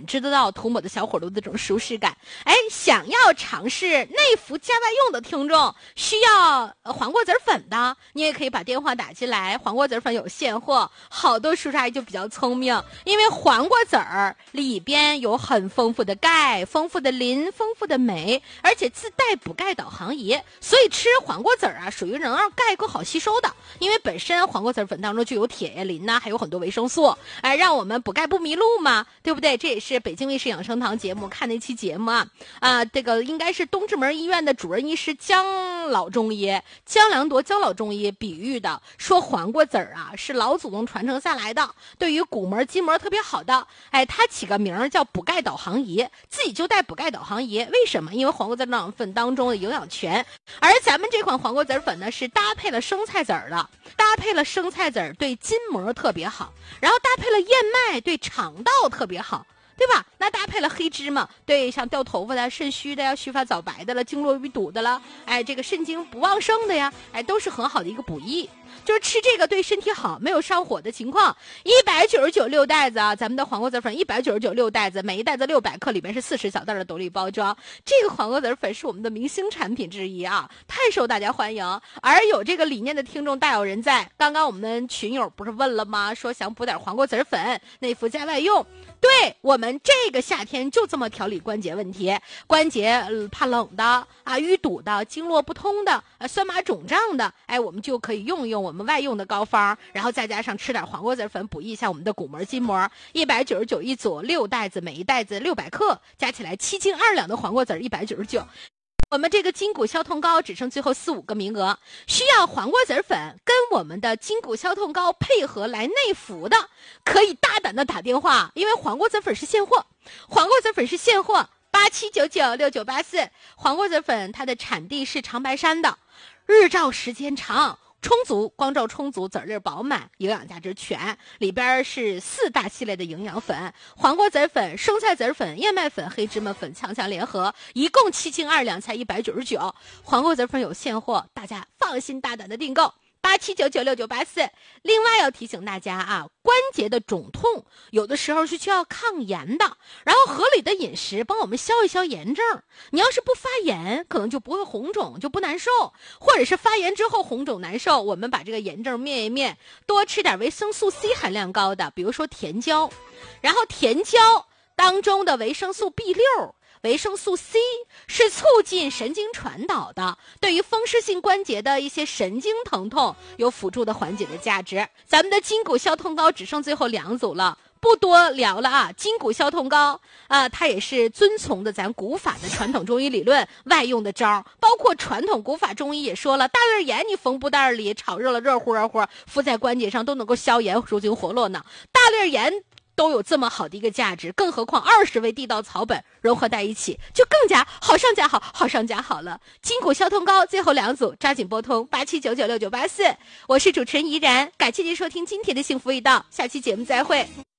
感知得到涂抹的小火炉的这种舒适感。想要尝试内服加外用的听众，需要黄瓜籽粉的，你也可以把电话打进来，黄瓜籽粉有现货。好多叔叔阿姨就比较聪明，因为黄瓜籽儿里边有很丰富的钙、丰富的磷、丰富的镁，而且自带补钙导航仪，所以吃黄瓜籽儿啊，属于能让钙更好吸收的。因为本身黄瓜籽粉当中就有铁呀、磷呐，还有很多维生素，让我们补钙不迷路嘛，对不对？这也是北京卫视养生堂节目看那期节目这个应该是东直门医院的主任医师姜老中医姜良铎姜老中医比喻的，说黄瓜籽儿是老祖宗传承下来的，对于骨膜筋膜特别好的。他起个名叫补钙导航仪，自己就带补钙导航仪。为什么？因为黄瓜籽粉当中的营养全，而咱们这款黄瓜籽粉呢是搭配了生菜籽儿的，搭配了生菜籽儿对筋膜特别好，然后搭配了燕麦对肠道特别好，对吧？那搭配了黑芝麻，对像掉头发的、肾虚的呀、须发早白的了、经络淤堵的了，这个肾精不旺盛的呀，都是很好的一个补益。就是吃这个对身体好，没有上火的情况。199六袋子咱们的黄瓜籽粉199六袋子，每一袋子600克，里面是40小袋的独立包装。这个黄瓜籽粉是我们的明星产品之一太受大家欢迎。而有这个理念的听众大有人在。刚刚我们群友不是问了吗？说想补点黄瓜籽粉，内服加外用。对，我们这个夏天就这么调理关节问题，关节怕冷的淤堵的、经络不通的、酸麻肿胀的，我们就可以用我们外用的膏方，然后再加上吃点黄瓜籽粉补益一下我们的骨膜筋膜。199一组，6袋子，每一袋子600克，加起来7斤2两的黄瓜籽199。我们这个筋骨消痛膏只剩最后4、5个名额，需要黄瓜籽粉跟我们的筋骨消痛膏配合来内服的，可以大胆的打电话，因为黄瓜籽粉是现货87996984。黄瓜籽粉它的产地是长白山的，日照时间长，充足，光照充足，籽粒饱满，营养价值全，里边是4大系列的营养粉，黄瓜籽粉、生菜籽粉、燕麦粉、黑芝麻粉强强联合，一共7斤2两才199。黄瓜籽粉有现货，大家放心大胆的订购。87996984。另外要提醒大家关节的肿痛有的时候是需要抗炎的，然后合理的饮食帮我们消一消炎症。你要是不发炎，可能就不会红肿，就不难受，或者是发炎之后红肿难受，我们把这个炎症灭一灭，多吃点维生素 C 含量高的，比如说甜椒，然后甜椒当中的维生素 B6维生素 C 是促进神经传导的，对于风湿性关节的一些神经疼痛有辅助的缓解的价值。咱们的筋骨消痛膏只剩最后2组了，不多聊了筋骨消痛膏它也是遵从的咱古法的传统中医理论外用的招，包括传统古法中医也说了，大粒盐你缝布袋里炒热了，热乎热乎敷在关节上都能够消炎舒筋活络呢。大粒盐都有这么好的一个价值，更何况20味地道草本融合在一起，就更加好上加好，好上加好了。筋骨消痛膏最后2组，抓紧拨通87996984。我是主持人怡然，感谢您收听今天的幸福一道，下期节目再会。